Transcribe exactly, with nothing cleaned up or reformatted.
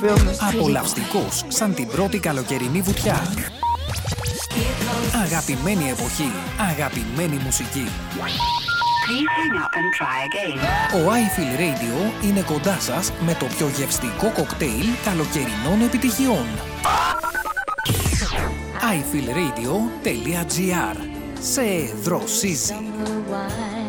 Απολαυστικός σαν την πρώτη καλοκαιρινή βουτιά. Αγαπημένη εποχή, αγαπημένη μουσική. Ο I Feel Radio είναι κοντά σας με το πιο γευστικό κοκτέιλ καλοκαιρινών επιτυχιών. άι φιλ ρέιντιο τελεία τζι άρ. Σε δροσίζει.